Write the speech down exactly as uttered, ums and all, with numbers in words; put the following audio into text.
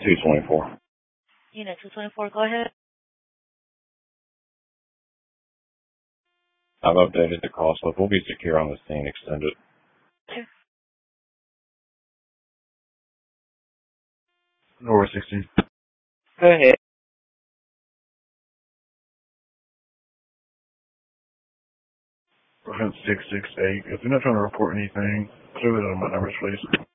two twenty-four. Unit two twenty-four, go ahead. I've updated the call slip. We'll be secure on the scene. Extended. Okay. Norway sixteen. Go ahead. Event six six eight. If you're not trying to report anything, throw it on my numbers, please.